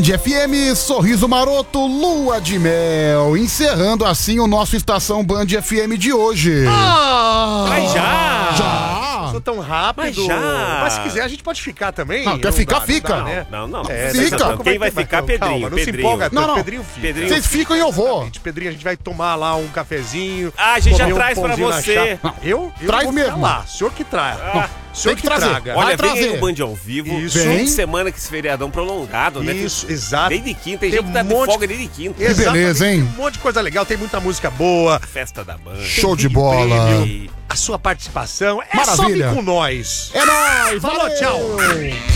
FM, Sorriso Maroto, Lua de Mel. Encerrando assim o nosso Estação Band FM de hoje. Mas já! Passou tão rápido. Mas já! Mas se quiser, a gente pode ficar também. Não, quer ficar, fica. Né? Não. Fica. Quem vai ficar, Pedrinho. Calma, não se empolga, Não. Pedrinho fica. Pedrinho. Vocês ficam e eu vou. Exatamente. Pedrinho, a gente vai tomar lá um cafezinho. Ah, a gente já comer traz pra pãozinho na você. chapa. Eu Traz vou mesmo. ficar lá. O senhor que traz. O senhor tem que trazer. traga. Vai Olha, vem aí trazer. o Band ao vivo. Isso. Fim Vem. de semana que esse feriadão prolongado, né? Isso, exato. Desde quinta, tem Tem gente que tá um de monte- folga desde quinta. Que beleza, hein? Tem um monte de coisa legal, tem muita música boa. Festa da banda. Show de vídeo bola. prêmio, E- A sua participação é só Maravilha. vir com nós. É nóis. Falou, valeu. tchau.